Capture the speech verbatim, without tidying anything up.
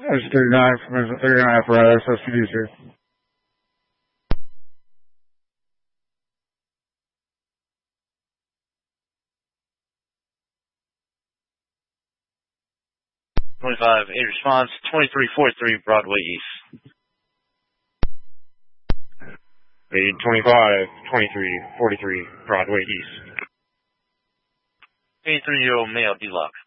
S thirty-nine from thirty-nine apparatus, S P D, sir. twenty-five, eight response, twenty-three forty-three Broadway East. eight twenty-five, twenty-three forty-three Broadway East. eighty-three-year-old male, D-Lock.